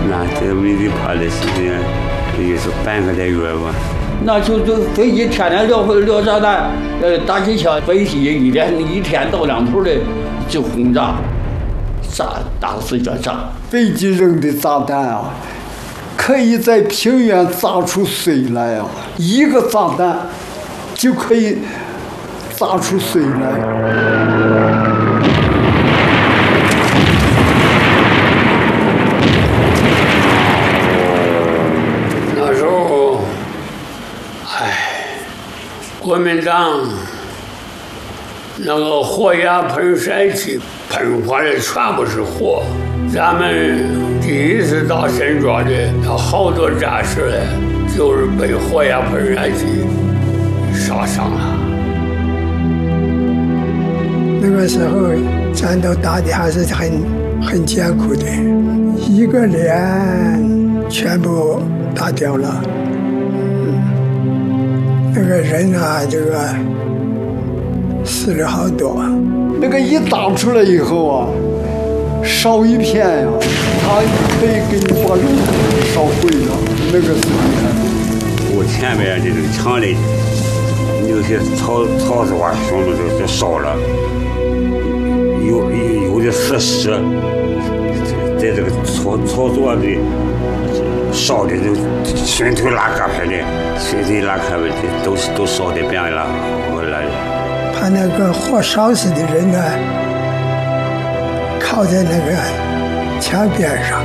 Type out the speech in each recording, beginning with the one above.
那这个没得怕的时间也是半个来月吧。 那就飞机天天撂炸弹，打机枪，飞机一天到2头的就轰炸，打死就炸。 飞机扔的炸弹啊，可以在平原炸出水来啊，一个炸弹就可以炸出水来。 那时候，国民党那个火药喷射器喷火的全部是火，咱们第一次到沈庄的有好多战士嘞，就是被火药喷射器烧伤了。 那个时候战斗打的还是很艰苦的，一个连全部打掉了。那个人啊，这个死了好多。 那个一打出来以后啊，烧一片呀，他可以给你把肉烧毁了。那个是厉害。 我前面的这个墙里有些草子哇，全部都烧了，有的死尸，在这个草垛里烧的都熏头拉碴拍的，熏头拉碴的都烧的变了，后来。 他那个火烧死的人呢，靠在那个墙边上，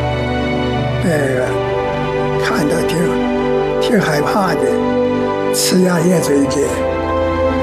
看到挺害怕的，呲牙咧嘴的。